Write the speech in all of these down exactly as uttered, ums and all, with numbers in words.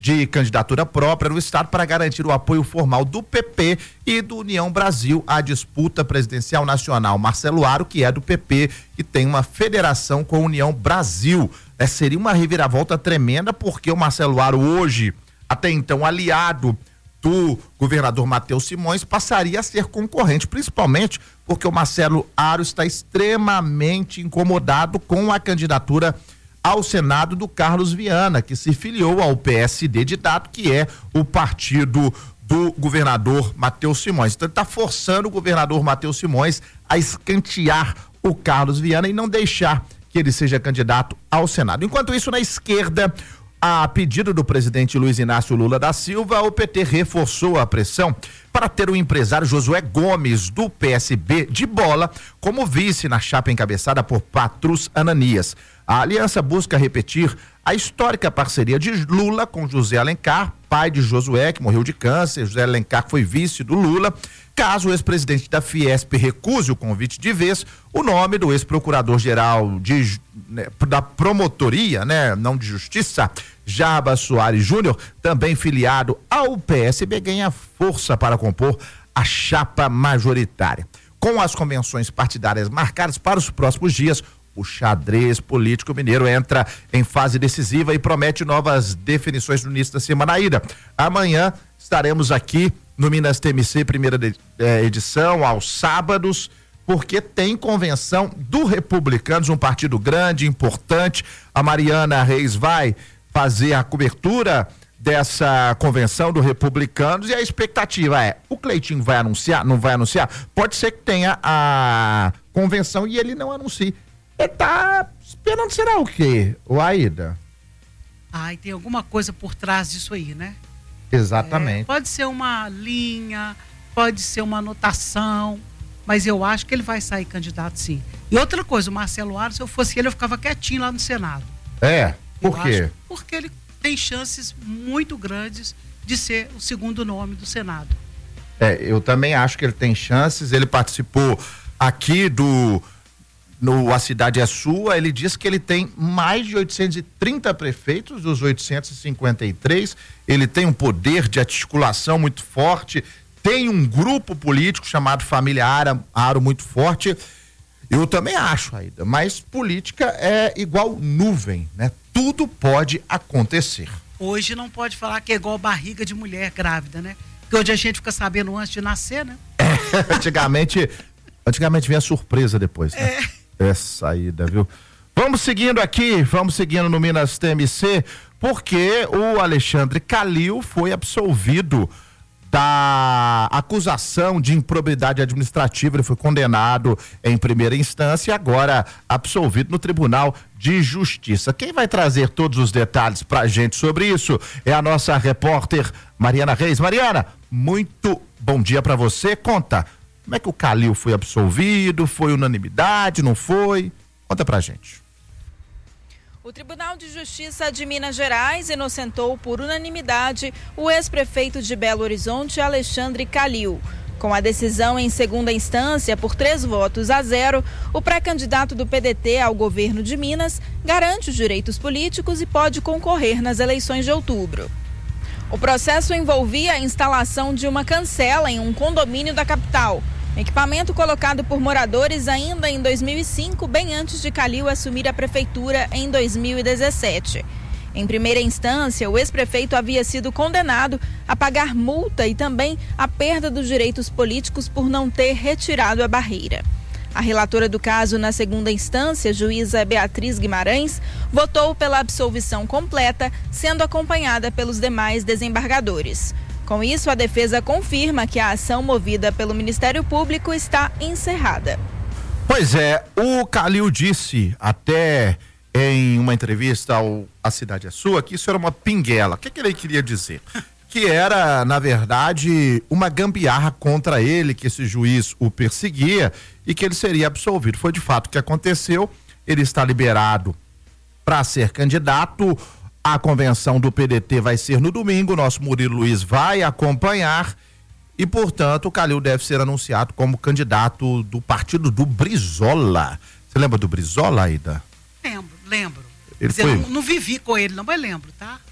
de candidatura própria no estado para garantir o apoio formal do P P e do União Brasil à disputa presidencial nacional. Marcelo Aro, que é do P P, que tem uma federação com a União Brasil. É, seria uma reviravolta tremenda, porque o Marcelo Aro hoje, até então aliado do governador Matheus Simões, passaria a ser concorrente, principalmente porque o Marcelo Aro está extremamente incomodado com a candidatura ao Senado do Carlos Viana, que se filiou ao P S D de Dado, que é o partido do governador Matheus Simões. Então ele está forçando o governador Matheus Simões a escantear o Carlos Viana e não deixar que ele seja candidato ao Senado. Enquanto isso, na esquerda, a pedido do presidente Luiz Inácio Lula da Silva, o P T reforçou a pressão para ter o empresário Josué Gomes, do P S B de Bola, como vice na chapa encabeçada por Patrus Ananias. A aliança busca repetir a histórica parceria de Lula com José Alencar, pai de Josué, que morreu de câncer. José Alencar foi vice do Lula. Caso o ex-presidente da Fiesp recuse o convite de vez, o nome do ex-procurador-geral de, né, da promotoria, né, não de justiça, Jarbas Soares Júnior, também filiado ao P S B, ganha força para compor a chapa majoritária. Com as convenções partidárias marcadas para os próximos dias, o xadrez político mineiro entra em fase decisiva e promete novas definições no início da semana. Ida, amanhã estaremos aqui no Minas T M C, primeira de, eh, edição, aos sábados, porque tem convenção do Republicanos, um partido grande, importante. A Mariana Reis vai fazer a cobertura dessa convenção do Republicanos e a expectativa é, o Cleitinho vai anunciar, não vai anunciar? Pode ser que tenha a convenção e ele não anuncie. Ele tá esperando, será o quê, o Aida? Ai, tem alguma coisa por trás disso aí, né? Exatamente. É, pode ser uma linha, pode ser uma anotação, mas eu acho que ele vai sair candidato, sim. E outra coisa, o Marcelo Aro, se eu fosse ele, eu ficava quietinho lá no Senado. É, por eu quê? Acho, porque ele tem chances muito grandes de ser o segundo nome do Senado. É, eu também acho que ele tem chances. Ele participou aqui do no A Cidade é Sua. Ele diz que ele tem mais de oitocentos e trinta prefeitos dos oitocentos e cinquenta e três. Ele tem um poder de articulação muito forte, tem um grupo político chamado Família Aro, Aro muito forte. Eu também acho, Aida, mas política é igual nuvem, né? Tudo pode acontecer. Hoje não pode falar que é igual barriga de mulher grávida, né? Porque hoje a gente fica sabendo antes de nascer, né? É, antigamente, antigamente vinha surpresa depois, né? É. Essa saída, viu? Vamos seguindo aqui, vamos seguindo no Minas T M C, porque o Alexandre Calil foi absolvido da acusação de improbidade administrativa. Ele foi condenado em primeira instância e agora absolvido no Tribunal de Justiça. Quem vai trazer todos os detalhes pra gente sobre isso é a nossa repórter Mariana Reis. Mariana, muito bom dia pra você. Conta, como é que o Calil foi absolvido? Foi unanimidade, não foi? Conta pra gente. O Tribunal de Justiça de Minas Gerais inocentou por unanimidade o ex-prefeito de Belo Horizonte, Alexandre Calil. Com a decisão em segunda instância por três votos a zero, o pré-candidato do P D T ao governo de Minas garante os direitos políticos e pode concorrer nas eleições de outubro. O processo envolvia a instalação de uma cancela em um condomínio da capital. Equipamento colocado por moradores ainda em dois mil e cinco, bem antes de Calil assumir a prefeitura em dois mil e dezessete. Em primeira instância, o ex-prefeito havia sido condenado a pagar multa e também a perda dos direitos políticos por não ter retirado a barreira. A relatora do caso na segunda instância, juíza Beatriz Guimarães, votou pela absolvição completa, sendo acompanhada pelos demais desembargadores. Com isso, a defesa confirma que a ação movida pelo Ministério Público está encerrada. Pois é, o Calil disse até em uma entrevista ao A Cidade é Sua que isso era uma pinguela. O que, que ele queria dizer? Que era, na verdade, uma gambiarra contra ele, que esse juiz o perseguia e que ele seria absolvido. Foi de fato o que aconteceu. Ele está liberado para ser candidato. A convenção do P D T vai ser no domingo, nosso Murilo Luiz vai acompanhar e, portanto, o Calil deve ser anunciado como candidato do partido do Brizola. Você lembra do Brizola, Aida? Lembro, lembro. Ele Quer foi... dizer, não, não vivi com ele, não, mas lembro, tá? Não,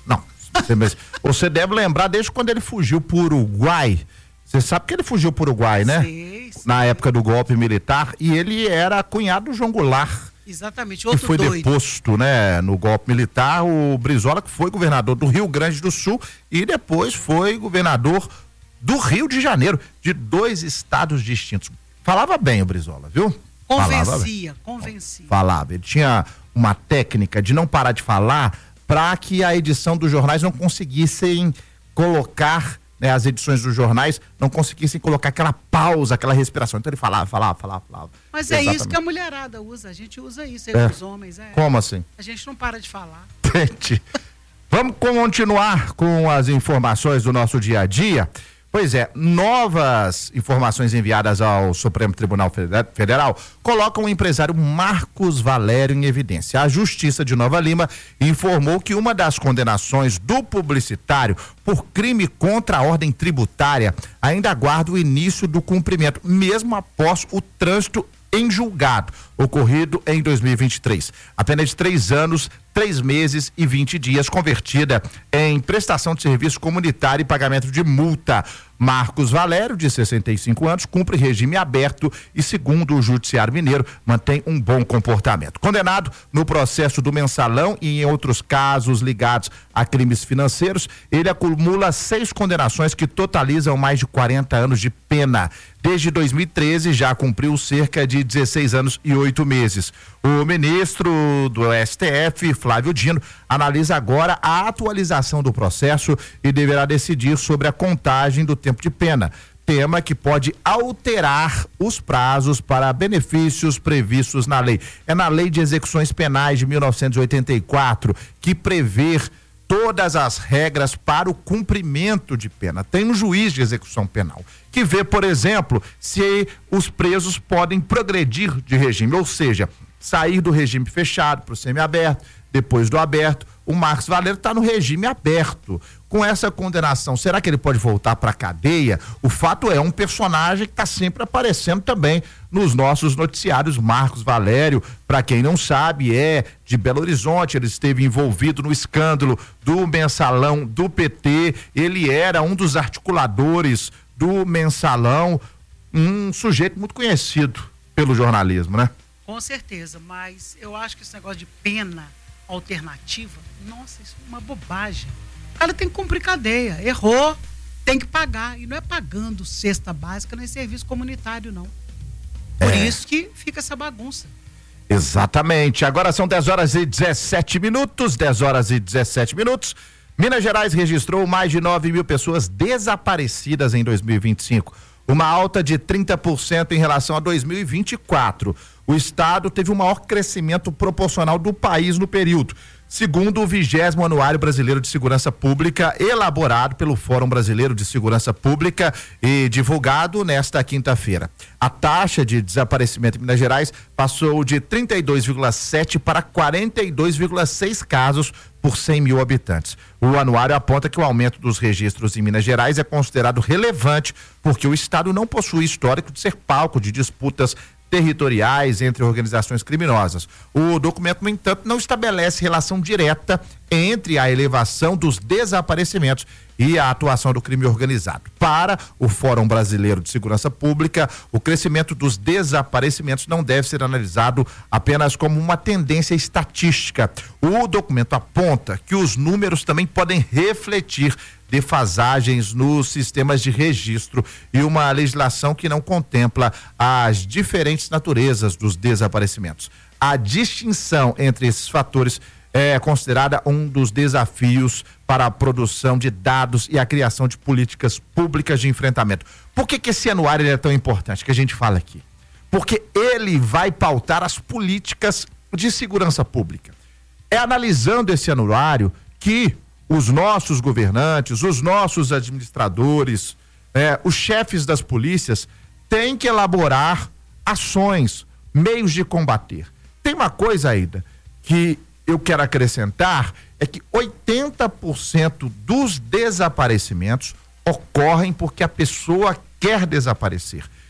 Você deve lembrar desde quando ele fugiu para o Uruguai. Você sabe que ele fugiu para o Uruguai, né? Sim, sim. Na época do golpe militar, e ele era cunhado do João Goulart. Exatamente, outro que foi doido. deposto, né, no golpe militar, o Brizola, que foi governador do Rio Grande do Sul e depois foi governador do Rio de Janeiro, de dois estados distintos. Falava bem o Brizola, viu? Convencia, convencia. Falava, ele tinha uma técnica de não parar de falar para que a edição dos jornais não conseguissem colocar, né, as edições dos jornais não conseguissem colocar aquela pausa, aquela respiração. Então ele falava, falava, falava, falava. Mas Exatamente. É isso que a mulherada usa, a gente usa isso, é. Os homens. É. Como assim? A gente não para de falar. Gente, vamos continuar com as informações do nosso dia a dia. Pois é, novas informações enviadas ao Supremo Tribunal Federal colocam o empresário Marcos Valério em evidência. A Justiça de Nova Lima informou que uma das condenações do publicitário por crime contra a ordem tributária ainda aguarda o início do cumprimento, mesmo após o trânsito em julgado, ocorrido em dois mil e vinte e três. A pena de três anos, três meses e vinte dias, convertida em prestação de serviço comunitário e pagamento de multa. Marcos Valério, de sessenta e cinco anos, cumpre regime aberto e, segundo o Judiciário Mineiro, mantém um bom comportamento. Condenado no processo do Mensalão e em outros casos ligados a crimes financeiros, ele acumula seis condenações que totalizam mais de quarenta anos de pena. Desde dois mil e treze já cumpriu cerca de dezesseis anos e oito meses. O ministro do S T F, Flávio Dino, analisa agora a atualização do processo e deverá decidir sobre a contagem do tempo de pena, tema que pode alterar os prazos para benefícios previstos na lei. É na Lei de Execuções Penais de mil novecentos e oitenta e quatro que prevê todas as regras para o cumprimento de pena. Tem um juiz de execução penal que vê, por exemplo, se os presos podem progredir de regime, ou seja, sair do regime fechado para o semiaberto, depois do aberto. O Marcos Valério está no regime aberto. Com essa condenação, será que ele pode voltar para a cadeia? O fato é um personagem que está sempre aparecendo também nos nossos noticiários. Marcos Valério, para quem não sabe, é de Belo Horizonte. Ele esteve envolvido no escândalo do Mensalão do P T. Ele era um dos articuladores do Mensalão, um sujeito muito conhecido pelo jornalismo, né? Com certeza, mas eu acho que esse negócio de pena alternativa, nossa, isso é uma bobagem. O cara tem que cumprir cadeia, errou, tem que pagar, e não é pagando cesta básica nem serviço comunitário, não. Por é. isso que fica essa bagunça. Exatamente, agora são dez horas e dezessete minutos, dez horas e dezessete minutos. Minas Gerais registrou mais de nove mil pessoas desaparecidas em dois mil e vinte e cinco, uma alta de trinta por cento em relação a dois mil e vinte e quatro. O estado teve o maior crescimento proporcional do país no período, segundo o vigésimo Anuário Brasileiro de Segurança Pública, elaborado pelo Fórum Brasileiro de Segurança Pública e divulgado nesta quinta-feira. A taxa de desaparecimento em Minas Gerais passou de trinta e dois vírgula sete para quarenta e dois vírgula seis casos por cem mil habitantes. O anuário aponta que o aumento dos registros em Minas Gerais é considerado relevante porque o estado não possui histórico de ser palco de disputas territoriais entre organizações criminosas. O documento, no entanto, não estabelece relação direta entre a elevação dos desaparecimentos e a atuação do crime organizado. Para o Fórum Brasileiro de Segurança Pública, o crescimento dos desaparecimentos não deve ser analisado apenas como uma tendência estatística. O documento aponta que os números também podem refletir defasagens nos sistemas de registro e uma legislação que não contempla as diferentes naturezas dos desaparecimentos. A distinção entre esses fatores é considerada um dos desafios para a produção de dados e a criação de políticas públicas de enfrentamento. Por que que esse anuário é tão importante que a gente fala aqui? Porque ele vai pautar as políticas de segurança pública. É analisando esse anuário que os nossos governantes, os nossos administradores, é, os chefes das polícias têm que elaborar ações, meios de combater. Tem uma coisa, Aida, que eu quero acrescentar, é que oitenta por cento dos desaparecimentos ocorrem porque a pessoa quer desaparecer.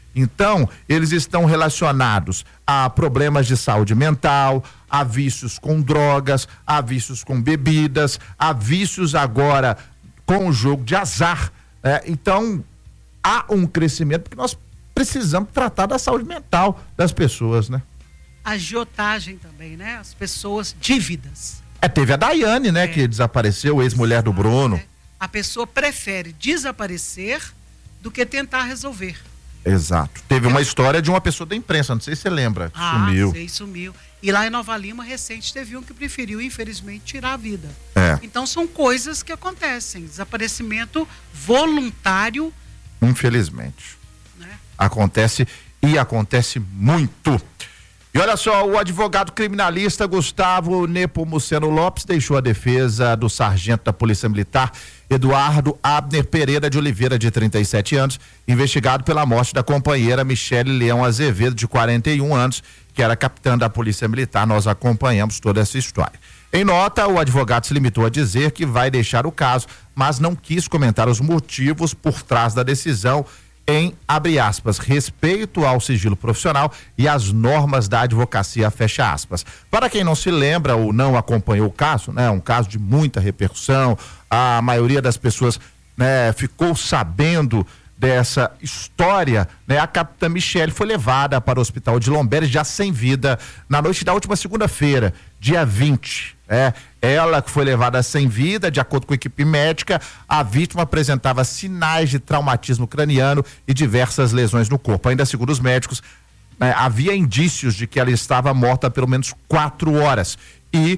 Então, eles estão relacionados a problemas de saúde mental, a vícios com drogas, a vícios com bebidas, a vícios agora com o jogo de azar. É, então, há um crescimento porque nós precisamos tratar da saúde mental das pessoas, né? A agiotagem também, né? As pessoas, dívidas. É, teve a Daiane, né, é. que desapareceu, ex-mulher do Bruno. É. A pessoa prefere desaparecer do que tentar resolver. Exato. Teve é. uma história de uma pessoa da imprensa, não sei se você lembra, ah, sumiu. Sei, sumiu. E lá em Nova Lima, recente, teve um que preferiu, infelizmente, tirar a vida. É. Então, são coisas que acontecem. Desaparecimento voluntário. Infelizmente. Né? Acontece e acontece muito. E olha só, o advogado criminalista Gustavo Nepomuceno Lopes deixou a defesa do sargento da Polícia Militar, Eduardo Abner Pereira de Oliveira, de trinta e sete anos, investigado pela morte da companheira Michele Leão Azevedo, de quarenta e um anos, que era capitã da Polícia Militar. Nós acompanhamos toda essa história. Em nota, o advogado se limitou a dizer que vai deixar o caso, mas não quis comentar os motivos por trás da decisão em, abre aspas, respeito ao sigilo profissional e às normas da advocacia, fecha aspas. Para quem não se lembra ou não acompanhou o caso, né, um caso de muita repercussão, a maioria das pessoas, né, ficou sabendo dessa história, né? A capitã Michele foi levada para o hospital de Lomberes já sem vida na noite da última segunda-feira, dia vinte. É, ela que foi levada sem vida, de acordo com a equipe médica, a vítima apresentava sinais de traumatismo craniano e diversas lesões no corpo. Ainda segundo os médicos, né, havia indícios de que ela estava morta há pelo menos quatro horas. E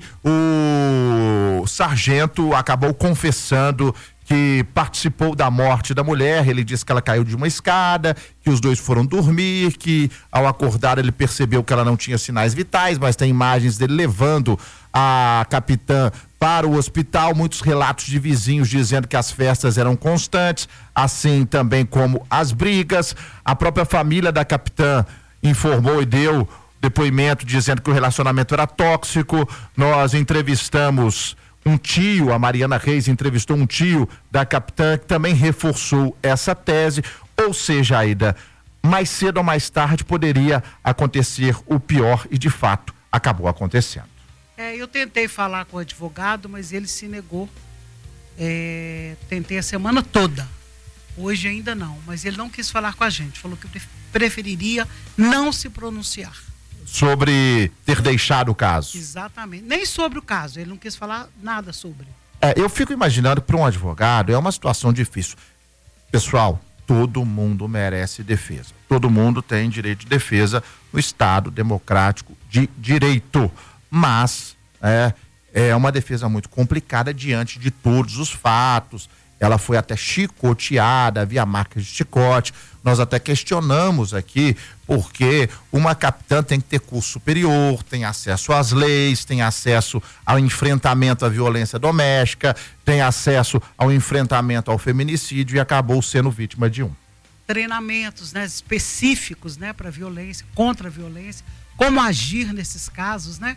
o sargento acabou confessando que participou da morte da mulher. Ele disse que ela caiu de uma escada, que os dois foram dormir, que ao acordar ele percebeu que ela não tinha sinais vitais, mas tem imagens dele levando a capitã para o hospital, muitos relatos de vizinhos dizendo que as festas eram constantes, assim também como as brigas. A própria família da capitã informou e deu depoimento dizendo que o relacionamento era tóxico. Nós entrevistamos um tio, a Mariana Reis entrevistou um tio da capitã que também reforçou essa tese, ou seja, Aida, mais cedo ou mais tarde poderia acontecer o pior e de fato acabou acontecendo. É, eu tentei falar com o advogado, mas ele se negou. É, tentei a semana toda. Hoje ainda não, mas ele não quis falar com a gente, falou que preferiria não se pronunciar. Sobre ter deixado o caso. Exatamente, nem sobre o caso, ele não quis falar nada sobre. É, eu fico imaginando que para um advogado é uma situação difícil. Pessoal, todo mundo merece defesa. Todo mundo tem direito de defesa no Estado democrático de direito. Mas é, é uma defesa muito complicada diante de todos os fatos. Ela foi até chicoteada, havia marcas de chicote. Nós até questionamos aqui porque uma capitã tem que ter curso superior, tem acesso às leis, tem acesso ao enfrentamento à violência doméstica, tem acesso ao enfrentamento ao feminicídio e acabou sendo vítima de um. Treinamentos, né, específicos, né, para violência, contra a violência, como agir nesses casos, né?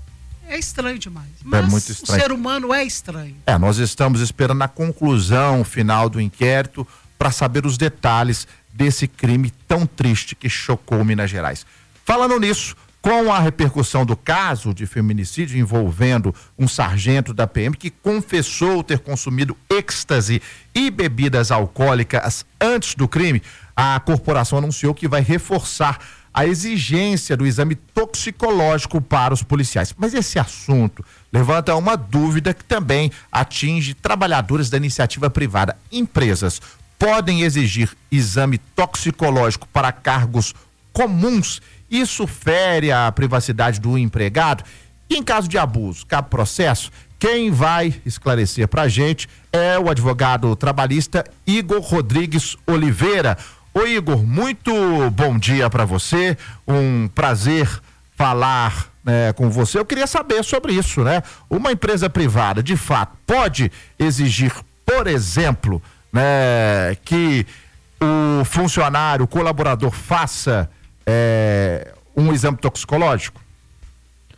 É estranho demais. Mas é muito estranho. O ser humano é estranho. É, nós estamos esperando a conclusão final do inquérito para saber os detalhes desse crime tão triste que chocou Minas Gerais. Falando nisso, com a repercussão do caso de feminicídio envolvendo um sargento da P M que confessou ter consumido êxtase e bebidas alcoólicas antes do crime, a corporação anunciou que vai reforçar a exigência do exame toxicológico para os policiais. Mas esse assunto levanta uma dúvida que também atinge trabalhadores da iniciativa privada. Empresas podem exigir exame toxicológico para cargos comuns? Isso fere a privacidade do empregado? E em caso de abuso, cabe processo? Quem vai esclarecer pra gente é o advogado trabalhista Igor Rodrigues Oliveira. Ô Igor, muito bom dia para você, um prazer falar, né, com você. Eu queria saber sobre isso, né? Uma empresa privada, de fato, pode exigir, por exemplo, né, que o funcionário, o colaborador faça é, um exame toxicológico?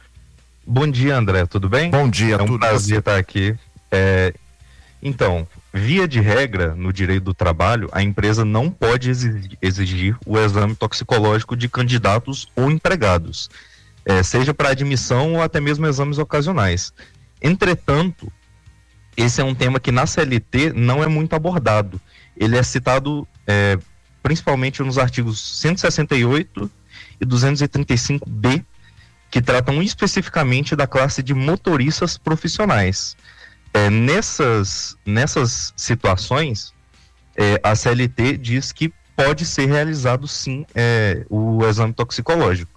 Bom dia, André, tudo bem? Bom dia, é um tudo prazer bem. estar aqui. É, então, via de regra, no direito do trabalho, a empresa não pode exigir, exigir o exame toxicológico de candidatos ou empregados, é, seja para admissão ou até mesmo exames ocasionais. Entretanto, esse é um tema que na C L T não é muito abordado. Ele é citado é, principalmente nos artigos cento e sessenta e oito e duzentos e trinta e cinco B, que tratam especificamente da classe de motoristas profissionais. É, nessas, nessas situações, é, a C L T diz que pode ser realizado sim é, o exame toxicológico.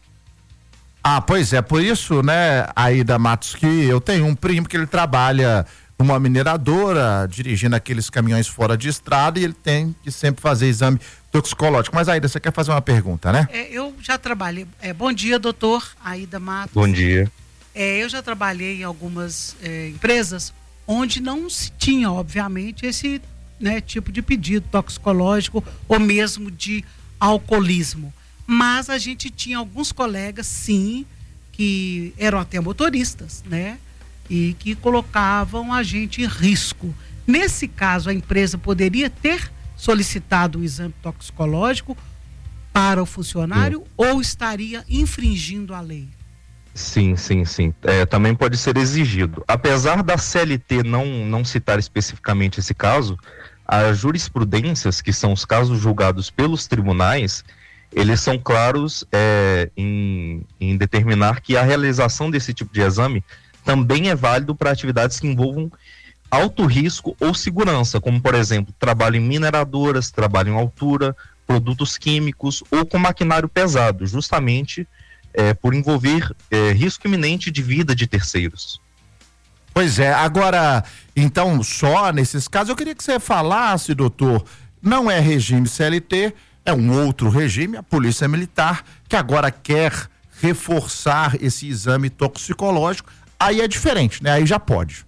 Ah, pois é, por isso, né, Aida Matos, que eu tenho um primo que ele trabalha numa mineradora, dirigindo aqueles caminhões fora de estrada, e ele tem que sempre fazer exame toxicológico. Mas, Aida, você quer fazer uma pergunta, né? É, eu já trabalhei. É, bom dia, doutor Aida Matos. Bom dia. É, eu já trabalhei em algumas é, empresas onde não se tinha, obviamente, esse, né, tipo de pedido toxicológico ou mesmo de alcoolismo. Mas a gente tinha alguns colegas, sim, que eram até motoristas, né? E que colocavam a gente em risco. Nesse caso, a empresa poderia ter solicitado o exame toxicológico para o funcionário, sim, ou estaria infringindo a lei? Sim, sim, sim. É, também pode ser exigido. Apesar da C L T não, não citar especificamente esse caso, as jurisprudências, que são os casos julgados pelos tribunais, eles são claros é, em, em determinar que a realização desse tipo de exame também é válido para atividades que envolvam alto risco ou segurança, como, por exemplo, trabalho em mineradoras, trabalho em altura, produtos químicos ou com maquinário pesado, justamente é, por envolver é, risco iminente de vida de terceiros. Pois é, agora, então, só nesses casos, eu queria que você falasse, doutor, não é regime C L T, é um outro regime, a Polícia Militar, que agora quer reforçar esse exame toxicológico, aí é diferente, né? Aí já pode.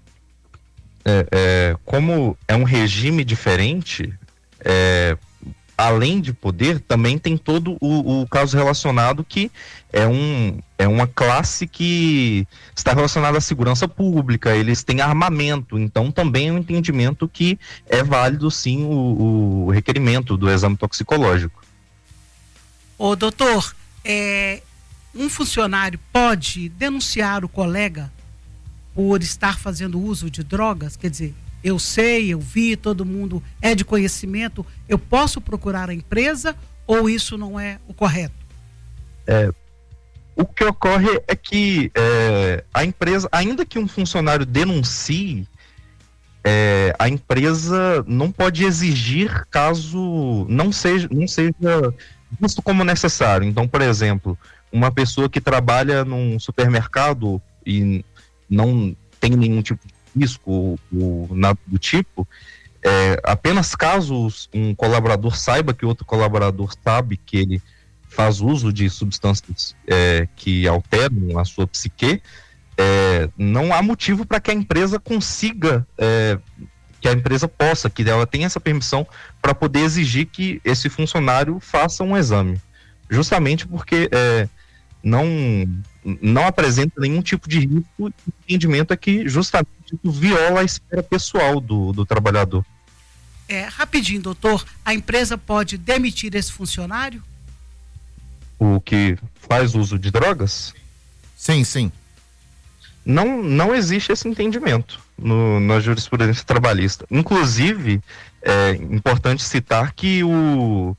É, é, como é um regime diferente, é, além de poder, também tem todo o, o caso relacionado que é, um, é uma classe que está relacionada à segurança pública, eles têm armamento, então também é um entendimento que é válido sim o, o requerimento do exame toxicológico. Ô doutor, é, um funcionário pode denunciar o colega por estar fazendo uso de drogas? Quer dizer, eu sei, eu vi, todo mundo é de conhecimento, eu posso procurar a empresa ou isso não é o correto? É, o que ocorre é que é, a empresa, ainda que um funcionário denuncie, é, a empresa não pode exigir caso não seja, não seja visto como necessário. Então, por exemplo, uma pessoa que trabalha num supermercado e não tem nenhum tipo de risco ou, ou nada do tipo, é, apenas caso um colaborador saiba que outro colaborador sabe que ele faz uso de substâncias é, que alteram a sua psique, é, não há motivo para que a empresa consiga, é, que a empresa possa, que ela tenha essa permissão para poder exigir que esse funcionário faça um exame, justamente porque é, não não apresenta nenhum tipo de risco, e o entendimento é que justamente isso viola a esfera pessoal do, do trabalhador. É, rapidinho, doutor, a empresa pode demitir esse funcionário? O que faz uso de drogas? Sim, sim. Não, não existe esse entendimento no, na jurisprudência trabalhista. Inclusive, é importante citar que o,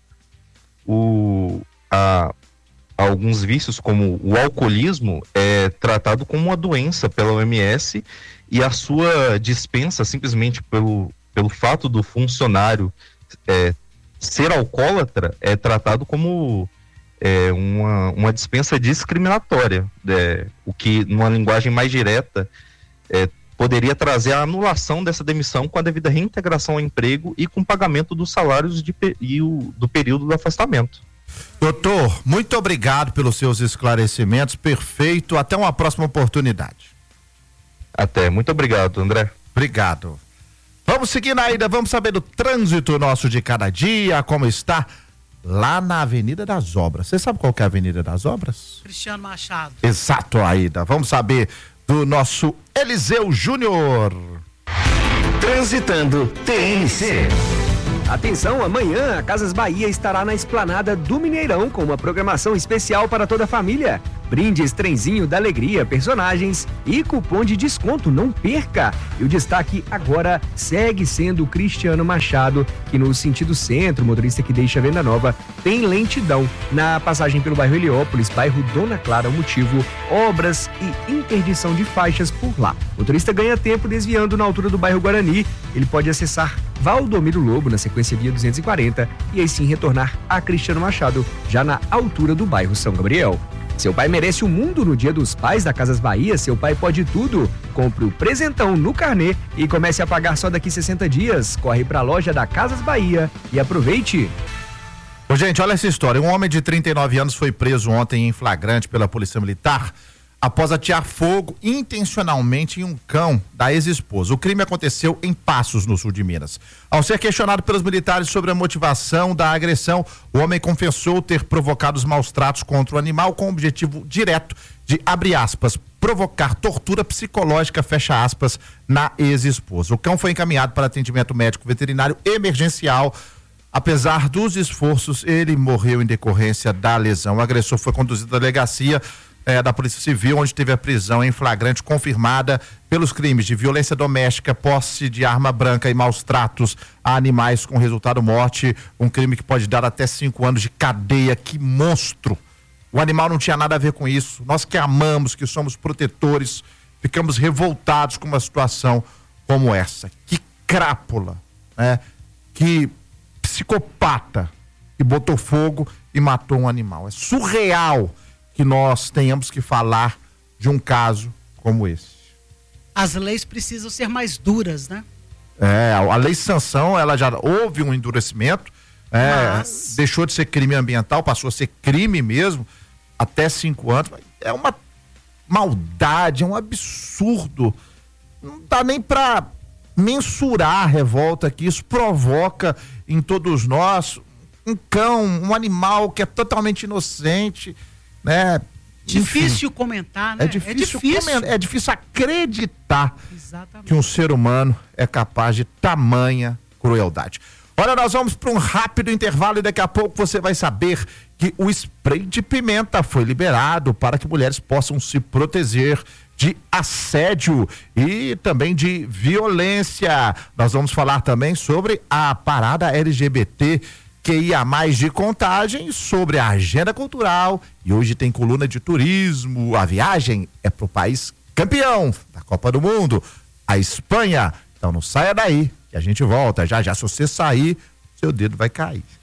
o, a, alguns vícios, como o alcoolismo, é tratado como uma doença pela O M S e a sua dispensa, simplesmente pelo, pelo fato do funcionário é, ser alcoólatra, é tratado como é, uma, uma dispensa discriminatória, é, o que, numa linguagem mais direta, é, poderia trazer a anulação dessa demissão com a devida reintegração ao emprego e com pagamento dos salários de, e o, do período do afastamento. Doutor, muito obrigado pelos seus esclarecimentos, perfeito, até uma próxima oportunidade. Até, muito obrigado, André. Obrigado. Vamos seguir na ida, vamos saber do trânsito nosso de cada dia, como está lá na Avenida das Obras. Você sabe qual que é a Avenida das Obras? Cristiano Machado. Exato, Aida. Vamos saber do nosso Eliseu Júnior. Transitando T N C. Atenção, amanhã a Casas Bahia estará na esplanada do Mineirão com uma programação especial para toda a família. Brindes, trenzinho da alegria, personagens e cupom de desconto, não perca! E o destaque agora segue sendo o Cristiano Machado, que no sentido centro, motorista que deixa a Venda Nova, tem lentidão na passagem pelo bairro Heliópolis, bairro Dona Clara, motivo obras e interdição de faixas por lá. O motorista ganha tempo desviando na altura do bairro Guarani, ele pode acessar Valdomiro Lobo na sequência via duzentos e quarenta e aí sim retornar a Cristiano Machado, já na altura do bairro São Gabriel. Seu pai merece o mundo no Dia dos Pais da Casas Bahia. Seu pai pode tudo. Compre o presentão no carnê e comece a pagar só daqui sessenta dias. Corre para a loja da Casas Bahia e aproveite. Ô, gente, olha essa história. Um homem de trinta e nove anos foi preso ontem em flagrante pela Polícia Militar após atear fogo intencionalmente em um cão da ex-esposa. O crime aconteceu em Passos, no sul de Minas. Ao ser questionado pelos militares sobre a motivação da agressão, o homem confessou ter provocado os maus tratos contra o animal com o objetivo direto de, abre aspas, provocar tortura psicológica, fecha aspas, na ex-esposa. O cão foi encaminhado para atendimento médico veterinário emergencial. Apesar dos esforços, ele morreu em decorrência da lesão. O agressor foi conduzido à delegacia É, da Polícia Civil, onde teve a prisão em flagrante confirmada pelos crimes de violência doméstica, posse de arma branca e maus tratos a animais com resultado morte, um crime que pode dar até cinco anos de cadeia. Que monstro! O animal não tinha nada a ver com isso. Nós que amamos, que somos protetores, ficamos revoltados com uma situação como essa. Que crápula, né? Que psicopata que botou fogo e matou um animal. É surreal que nós tenhamos que falar de um caso como esse. As leis precisam ser mais duras, né? É, a lei de sanção, ela já houve um endurecimento, é, Mas... deixou de ser crime ambiental, passou a ser crime mesmo, até cinco anos. É uma maldade, é um absurdo. Não dá nem para mensurar a revolta que isso provoca em todos nós. Um cão, um animal que é totalmente inocente, né? Difícil Enfim, comentar, né? É difícil, é difícil. Comentar, é difícil acreditar Exatamente. que um ser humano é capaz de tamanha crueldade. Olha, nós vamos para um rápido intervalo e daqui a pouco você vai saber que o spray de pimenta foi liberado para que mulheres possam se proteger de assédio e também de violência. Nós vamos falar também sobre a parada L G B T que ia mais de Contagem, sobre a agenda cultural, e hoje tem coluna de turismo. A viagem é pro país campeão da Copa do Mundo, a Espanha. Então não saia daí, que a gente volta já já. Se você sair, seu dedo vai cair.